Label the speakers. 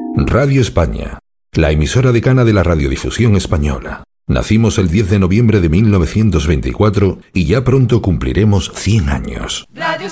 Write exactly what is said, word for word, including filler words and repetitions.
Speaker 1: Radio España, la emisora decana de la radiodifusión española. Nacimos el diez de noviembre de mil novecientos veinticuatro y ya pronto cumpliremos cien años.